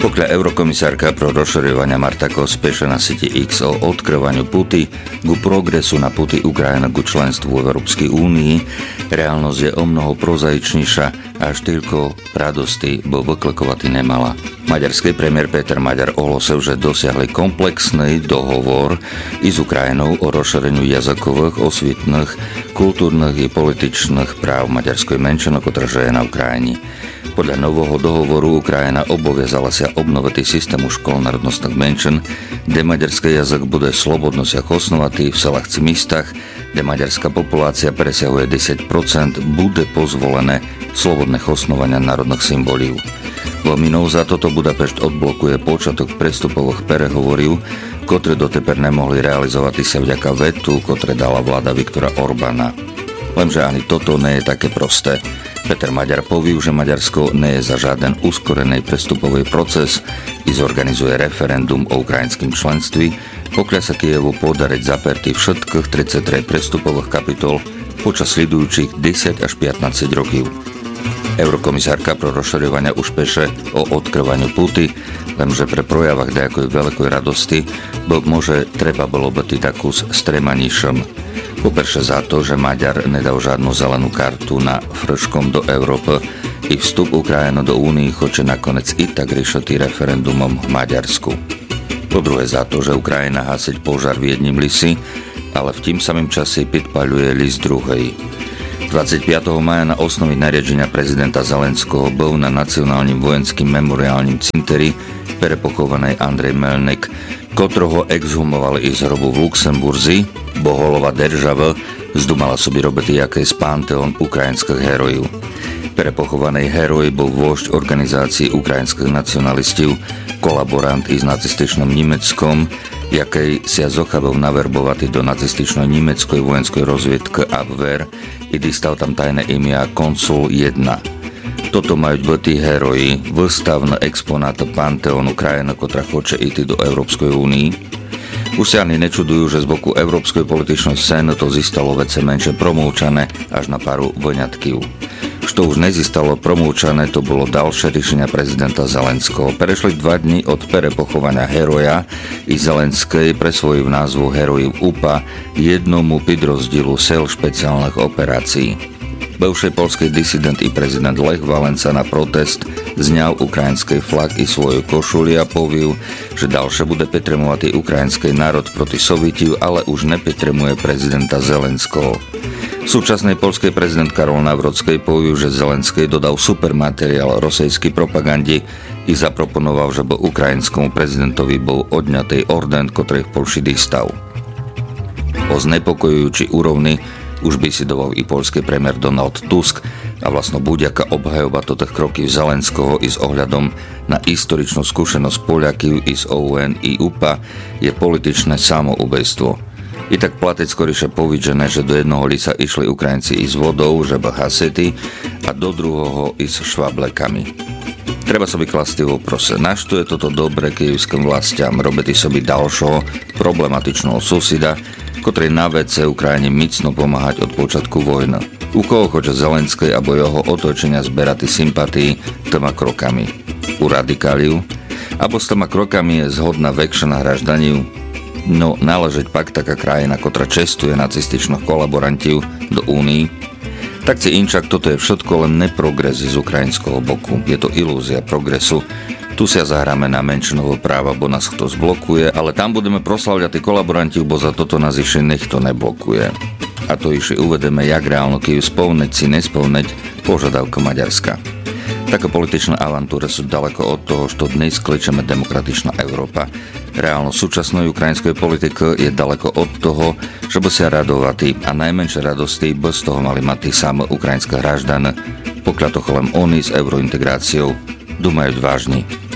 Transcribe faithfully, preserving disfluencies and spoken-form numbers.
Pokľa eurokomisárka pro rozširovania Marta Kos píše na sieti X o odkrývaniu puty ku progresu na puty Ukrajina ku členstvu v Európskej únii, reálnosť je o mnoho prozaičnejšia až toľko radosti bo vyklekovati nemala. Maďarský premiér Peter Maďar ohlásil, že dosiahli komplexný dohovor i s Ukrajinou o rozšíreniu jazykových, osvitných, kultúrnych i političných práv maďarskej menšiny, ktorá žije na Ukrajine. Podľa nového dohovoru Ukrajina obaviazala sa obnoviť systému škôl národnostných menšin, kde maďarský jazyk bude slobodno sa osnovať v selách či místach, kde maďarská populácia presiahuje desať percent, bude pozvolené slobodné osnovania národných symbolív. Veľmi za toto Budapešť odblokuje počiatok prestupových prehovorov, ktoré doteper nemohli realizovať sa vďaka vetu, ktoré dala vláda Viktora Orbána. Lenže ani toto nie je také prosté. Peter Maďar poviu, že Maďarsko nie je za žiaden uskorený prestupový proces i zorganizuje referendum o ukrajinskom členství, pokiaľ sa Kyjevu podariť zapertý všetkých tridsaťtri prestupových kapitol počas sledujúcich desať až pätnásť rokov. Eurokomisárka pro rozširovania už píše o odkrývaniu puty, lenže pre projavách nejakej veľkej radosti bo môže treba bolo byť takú s tremaníšom. Poperše za to, že Maďar nedal žiadnu zelenú kartu na frškom do Európy i vstup Ukrajiny do Únii choče nakoniec i tak riešiti referendumom v Maďarsku. Po druhé za to, že Ukrajina hasiť požar v jedním lisi, ale v tým samým čase podpaľuje lis druhej. dvadsiateho piateho mája na osnovi nariadenia prezidenta Zelenského bol na Nacionálnym vojenským memoriálnym cinteri prepochovanej Andrej Melnik, ktorého exhumovali i z hrobu v Luxemburzi, bo holova država zdumala sobi robiť jaké z panteón ukrajinských herojov. Prepochovaný heroj bol vôžď organizácií ukrajinských nacionalistov, kolaborant i s nacističným Nemeckom, jakej sa zochavil naverbovať do nacističnej nemeckej vojenskej rozviedky Abwehr i dostal tam tajné imia Konsul jedna. Toto majú byť tí heroji, vystavné exponáty panteónu krajiny, ktorá chce ísť do Európskej únii. Už sa ani nečudujú, že z boku európskej političnej scény to zistalo vece menšie promúčané až na paru voňatkiv. Što už nezistalo promúčané, to bolo ďalšie riešenia prezidenta Zelenského. Prešli dva dni od perepochovania heroja i Zelenskej presvojiv názvu Heroj ú pé á jednomu podrozdílu sil špeciálnych operácií. Bivší polský disident i prezident Lech Valenca na protest zňal ukrajinský flag i svoju košuli a poviu, že ďalšie bude petremovať i ukrajinský národ proti Sovietiu, ale už nepetremuje prezidenta Zelenského. Súčasný polský prezident Karol Nawrocki poviu, že Zelenský dodal supermateriál rosejskej propagande i zaproponoval, že by ukrajinskému prezidentovi bol odňatý orden, ktorý v Polši dostal. O znepokojujúci úrovni už by si doval i poľský premiér Donald Tusk a vlastno buďaká obhajoba totých kroky Zelenského i s ohľadom na historičnú skúsenosť Poliakov i z ó ú en i ú pé á je političné samoubejstvo. I tak platec skoriše povidžené, že do jednoho lisa išli Ukrajinci i s vodou, že by hasety a do druhého i s švablekami. Treba sobi klasť voprose, našto je toto dobre kyjevským vlastiam robiť sobi ďalšieho problematičného susida, ktorý na vece Ukrajine micno pomáhať od počiatku vojny. U koho chce Zelenskej abo jeho otočenia zberať sympatii tými krokami? U radikáliu? Abo s tými krokami je zhodná väčšia na hraždaniu? No, náležeť pak taká krajina, ktorá čestuje nacističných kolaborantov do Únii? Tak si inčak, toto je všetko len neprogres z ukrajinského boku. Je to ilúzia progresu. Tu sa zahráme na menšinové práva, bo nás kto zblokuje, ale tam budeme proslavľať tí kolaboranti, bo za toto nás ešte nikto neblokuje. A to ešte uvedeme, jak reálno Kyjev spolneť si nespolneť požiadavka Maďarska. Také političné avantúry sú ďaleko od toho, čo dnes kličeme demokratičná Európa. Reálno súčasnej ukrajinskej politiky je ďaleko od toho, že by sa radovali a najmenšie radosti bez toho mali mať tí samé ukrajinské hraždany, pokiaľ to chlem oni s eurointegráciou dumajú vážne.